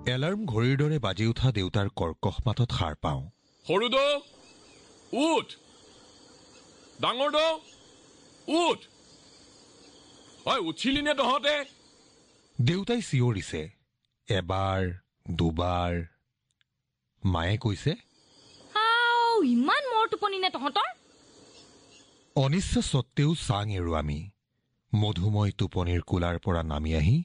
Alarm ঘড়ীৰ দৰে বাজি উঠা দেউতাৰ কৰ্কশ মাতত সাৰ পাওঁ। সৰু দো উঠ, ডাঙৰ দো উঠ। হয়, উঠিলি নে তহঁতে? দেউতাই চিঞৰিছে এবাৰ দুবাৰ। মায়ে কৈছে, ইমান মৰ টোপনি নে তহঁতৰ? অনিচ্ছা সত্ত্বেও চাং এৰো আমি। মধুময় টোপনিৰ কোলাৰ পৰা নামি আহি